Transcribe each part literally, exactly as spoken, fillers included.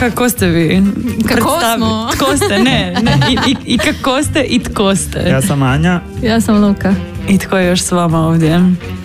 kako ste vi? Kako Predstavi- smo? Tko ste, ne, ne. I, i, I kako ste i tko ste? Ja sam Anja. Ja sam Luka. I tko je još s vama ovdje?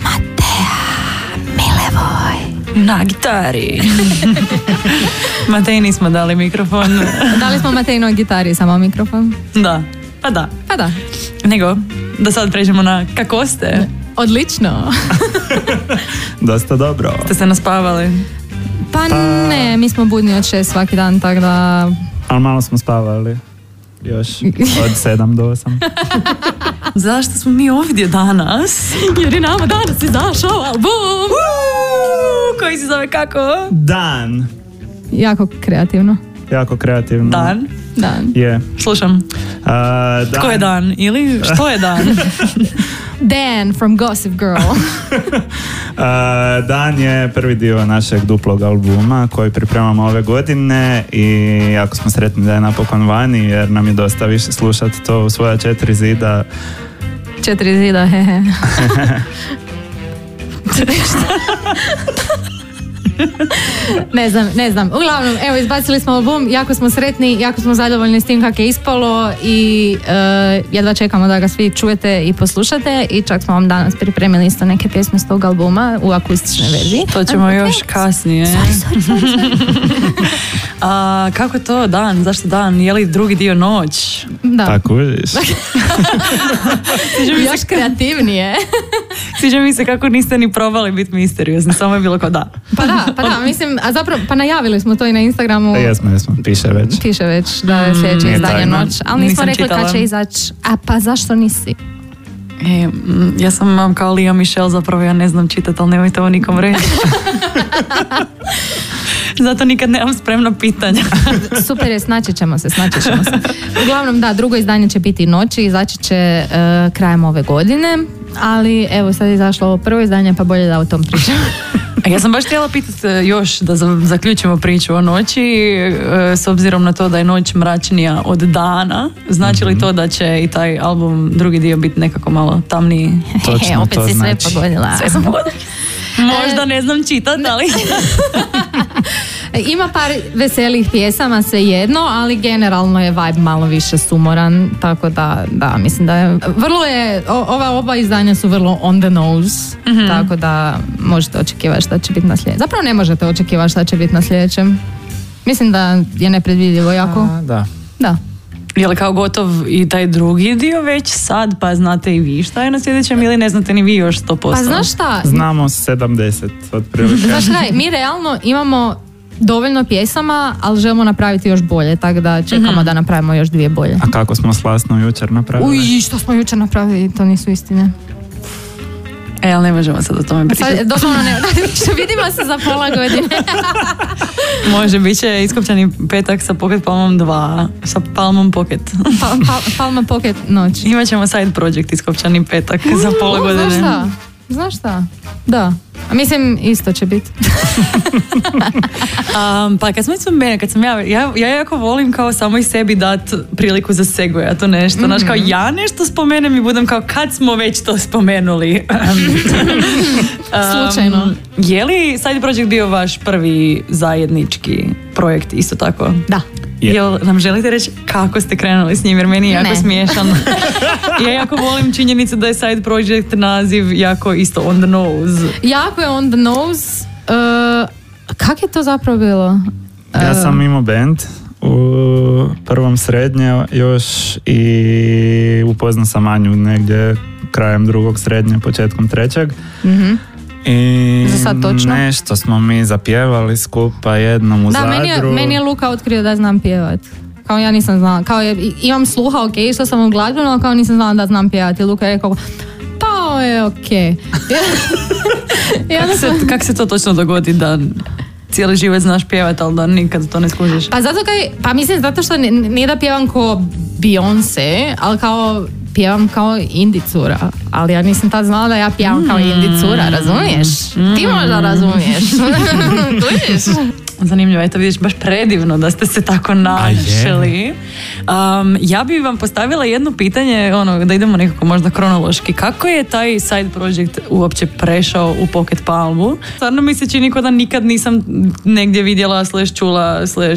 Na gitari. Mateji nismo dali mikrofon. Dali smo Matejnoj gitari samo mikrofon. Da, pa da. Pa da. Nego, da sad pređemo na kako ste? Odlično. Dosta dobro. Ste se naspavali? Pa ne, mi smo budni od šest svaki dan, tako da... Ali malo smo spavali. Još od sedam do osam. Zašto smo mi ovdje danas? Jer je nama danas izašao album. Uuu, koji se zove kako? Dan. Jako kreativno. Jako kreativno. Dan? Dan. Je. Slušam. Uh, dan. Tko je Dan? Ili što je Dan? Dan from Gossip Girl. Uh, Dan je prvi dio našeg duplog albuma koji pripremamo ove godine i jako smo sretni da je napokon vani jer nam je dosta više slušati to u svoja četiri zida. Četiri zida, hehe. Ne znam, ne znam. Uglavnom, evo, izbacili smo album, jako smo sretni, jako smo zadovoljni s tim kako je ispalo i uh, jedva čekamo da ga svi čujete i poslušate i čak smo vam danas pripremili isto neke pjesme s tog albuma u akustičnoj verziji. To ćemo A, još okay. kasnije. Sorry, sorry, sorry, sorry. A kako je to Dan? Zašto Dan? Je li drugi dio noć? Da. Tako vidiš. Još kreativnije. Sviđa mi se kako niste ni probali biti misteriozni, samo je bilo kao da. Pa da, pa da, mislim, a zapravo, pa najavili smo to i na Instagramu. E, jesmo, jesmo, piše već. Piše već da je sljedeće Nije izdanje tajna. noć, ali nismo Nisam rekli čitala. kad će izaći. A pa zašto nisi? E, mm, ja sam mam kao Lija Michelle, zapravo ja ne znam čitati, ali nemojte ovo nikom reći. Zato nikad nemam spremna pitanja. Super je, snaći ćemo se, snaći ćemo se. Uglavnom, da, drugo izdanje će biti noći, izaći će uh, krajem ove godine, ali evo sad je izašlo ovo prvo izdanje, pa bolje da o tom pričam. A ja sam baš htjela pitati još da za- zaključimo priču o noći, e, s obzirom na to da je noć mračnija od dana. Znači li to da će i taj album, drugi dio, biti nekako malo tamniji? Točno Opet to si sve znači. pogodila. Sve sam pogodila. Možda ne znam čitati, ali... Ima par veselih pjesama svejedno, ali generalno je vibe malo više sumoran, tako da, da, mislim da je, vrlo je, o, ova oba izdanja su vrlo on the nose, mm-hmm. tako da možete očekivati šta će biti na sljedećem. Zapravo ne možete očekivati šta će biti na sljedećem. Mislim da je nepredvidljivo jako. A, da. Da. Je li kao gotov i taj drugi dio već sad, pa znate i vi šta je na sljedećem ili ne znate ni vi još sto posto? Pa znaš šta? Znamo sedamdeset otprilike. Znaš kaj, mi realno imamo dovoljno pjesama, ali želimo napraviti još bolje, tako da čekamo mm-hmm. da napravimo još dvije bolje. A kako smo slasno jučer napravili? Uj, što smo jučer napravili, to nisu istine. E, ali ne možemo sad o tome pričati. Sad, doslovno ne, vidimo se za pola godine. Može, bit će iskopčani petak sa Pocket Palmom dva, sa Palmom Pocket. Pa, pa, Palma Pocket noć. Imat ćemo side project iskopčani petak za pola O, godine. Znaš šta? Znaš šta? Da. A mislim, isto će biti. Um, pa kad smo isto mene, kad sam ja, ja, ja jako volim kao samo i sebi dat priliku za segue, a to nešto, mm-hmm. znaš, kao ja nešto spomenem i budem kao kad smo već to spomenuli. Slučajno. Um, je li Side Project bio vaš prvi zajednički projekt isto tako? Da. Je. Jel nam želite reći kako ste krenuli s njim, jer meni je jako Ne. smiješan. Ja jako volim činjenicu da je Side Project naziv jako isto on the nose. Jako je on the nose. Uh, kak je to zapravo bilo? Ja sam imao band u prvom srednje još i upoznao sam Anju negdje krajem drugog srednje, početkom trećeg. Mhm. I Za sad točno? nešto smo mi zapjevali skupa jednom u Da, Zadru. meni je, meni je Luka otkrio da znam pjevat. Kao ja nisam znala, kao je, imam sluha, ok, što sam u glazbeno, ali kao nisam znala da znam pjevati. Luka je rekao, pa ovo je ok. Ja Kako se, kak se to točno dogodi da cijeli život znaš pjevat, ali da nikad to ne skužiš? Pa zato kaj, pa mislim zato što ne, nije da pjevam ko Beyoncé, ali kao pjevam kao indie cura, ali ja nisam tad znala da ja pjevam kao indie cura, razumiješ? Ti možda razumiješ. Kužiš? Zanimljivo, eto vidiš, baš predivno da ste se tako našli. Um, ja bi vam postavila jedno pitanje, ono, da idemo nekako možda kronološki. Kako je taj side project uopće prešao u Pocket Palmu? Stvarno mi se čini kao da nikad nisam negdje vidjela, slash čula, slash